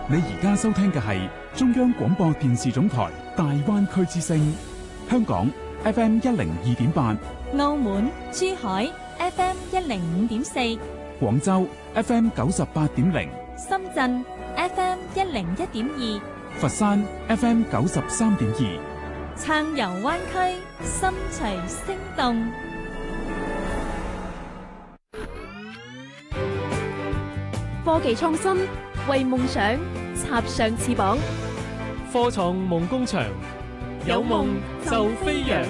你而家收聽嘅係中央廣播電視總台大灣區之聲，香港 FM102.8， 澳門、珠海 FM105.4， 廣州 FM98.0， 深圳 FM101.2， 佛山 FM93.2， 撐遊灣區，心隨聲動。 科技創新，為夢想插上翅膀。 科創夢工場，有夢就飛揚。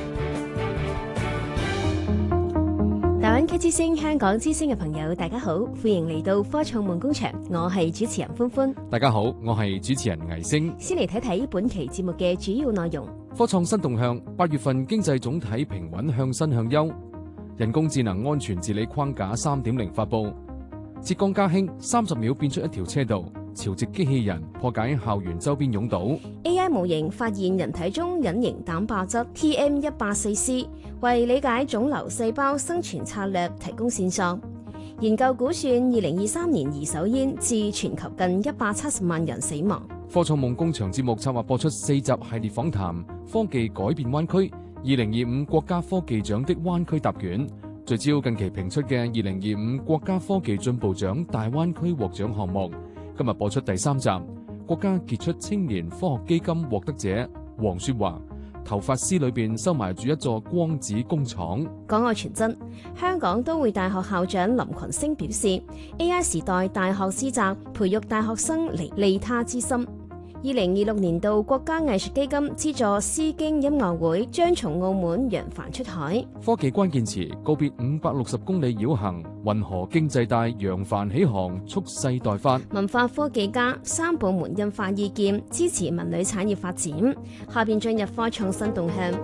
大灣區之聲、香港之聲嘅朋友，大家好，歡迎嚟到科創夢工場，我係主持人歡歡。 大家好，我係主持人倪星。 先嚟睇睇本期節目嘅主要內容。 科創新動向，8月份經濟總體平穩向新向優。人工智能安全治理框架 3.0 發佈。浙江嘉興30秒變出一條車道，潮汐機器人破解校園周邊擁堵。 AI 模型發現人體中隱形蛋白質 TM184C， 為理解腫瘤細胞生存策略提供線索。研究估算2023年二手煙致全球近170萬人死亡。 科創夢工場節目策劃播出4集系列訪談，科技改變灣區2025國家科技獎的灣區答卷。聚焦近期評出嘅2025國家科技進步獎大灣區獲獎項目，今日播出第3集。國家傑出青年科學基金獲得者黃雪華，頭髮絲裏邊收埋住一座光子工廠。 港外傳真，香港都會大學校長林群星表示 ，AI 時代大學之責，培育大學生利他之心。2026年度國家藝術基金資助詩經音樂會將從澳門揚帆出海。 科技關鍵詞告別560公里繞行，運河經濟帶揚帆起航，蓄勢待發。 文化科技家3部門印發意見，支持文旅產業發展。下邊進入科創新動向，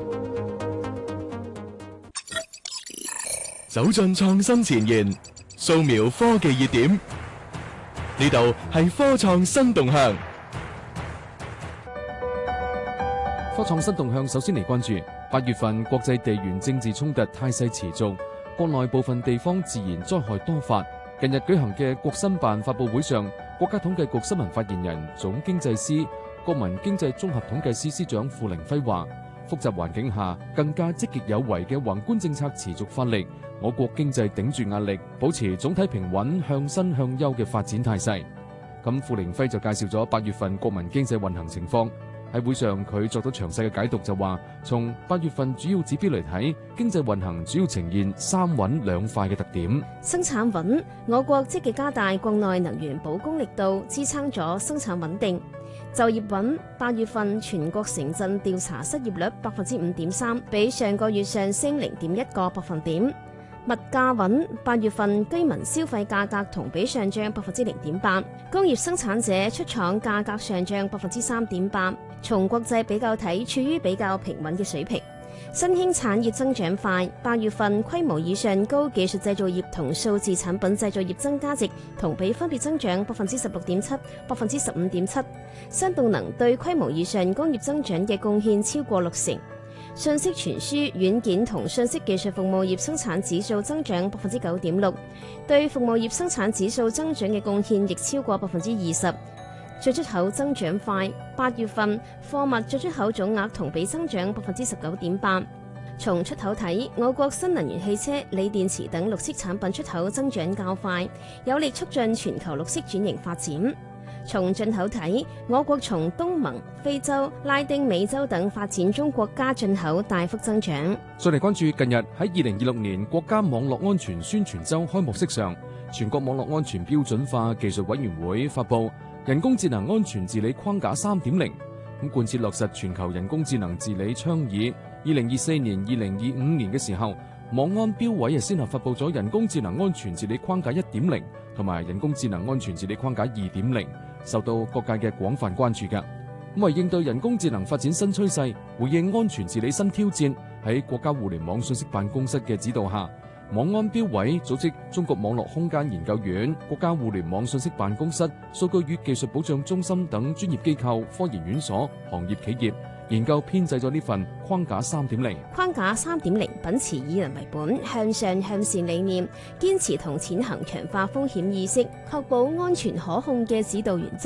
走進創新前沿，掃描科技熱點。呢度係科創新動向。 科創新動向首先嚟關注8月份國際地緣政治衝突態勢持續，國內部分地方自然災害多發。近日舉行嘅國新辦發佈會上，國家統計局新聞發言人、總經濟司、國民經濟綜合統計司司長傅凌輝話：複雜環境下，更加積極有為嘅宏觀政策持續發力，我國經濟頂住壓力，保持總體平穩向新向優嘅發展態勢。咁傅凌輝就介紹咗8月份國民經濟運行情況。喺會上，佢作咗詳細嘅解讀，就話從8月份主要指標嚟睇，經濟運行主要呈現3穩2快嘅特點。 生產穩，我國積極加大國內能源保供力度，支撐咗生產穩定。就業穩，8月份全國城鎮調查失業率5.3%，比上個月上升0.1個百分點。物價穩，8月份居民消費價格同比上漲0.8%，工業生產者出廠價格上漲3.8%。從國際比較睇，處於比較平穩嘅水平。新興產業增長快，8月份規模以上高技術製造業同數字產品製造業增加值同比分別增長16.7%、15.7%。新動能對規模以上工業增長嘅貢獻超過60%。信息傳輸、軟件同信息技術服務業生產指數增長9.6%，對服務業生產指數增長嘅貢獻亦超過20%。進出口增長快，8月份貨物進出口總額同比增長19.8%。從出口睇，我國新能源汽車、鋰電池等綠色產品出口增長較快，有力促進全球綠色轉型發展。從進口睇，我國從東盟、非洲、拉丁美洲等發展中國家進口大幅增長。 再嚟關注近日喺2026年國家網絡安全宣傳週開幕式上，全國網絡安全標準化技術委員會發佈人工智能安全治理框架 3.0， 貫徹落實全球人工智能治理倡議。2024年、2025年嘅時候，網安標委先後發佈咗人工智能安全治理框架 1.0 同埋人工智能安全治理框架 2.0， 受到各界嘅廣泛關注㗎。為應對人工智能發展新趨勢，回應安全治理新挑戰，喺國家互聯網信息辦公室嘅指導下，網安標委組織中國網絡空間研究院、國家互聯網信息辦公室、數據與技術保障中心等專業機構、科研院所、行業企業研究編製咗呢份框架 3.0。 框架 3.0 秉持以人為本、向上向善理念，堅持同踐行強化風險意識，確保安全可控嘅指導原則。